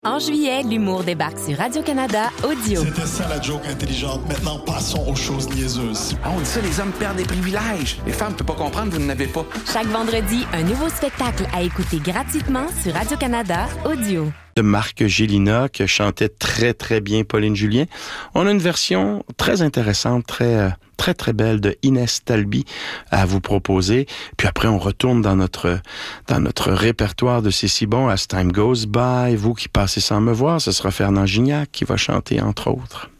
En juillet, l'humour débarque sur Radio-Canada Audio. C'était ça la joke intelligente. Maintenant, passons aux choses niaiseuses. Ah, on dit ça, les hommes perdent des privilèges. Les femmes ne peuvent pas comprendre, vous n'avez pas. Chaque vendredi, un nouveau spectacle à écouter gratuitement sur Radio-Canada Audio. De Marc Gélina, qui chantait très, très bien Pauline Julien. On a une version très intéressante, très belle de Inès Talby à vous proposer. Puis après, on retourne dans notre répertoire de C'est si bon, As Time Goes By. Vous qui passez sans me voir, ce sera Fernand Gignac qui va chanter, entre autres.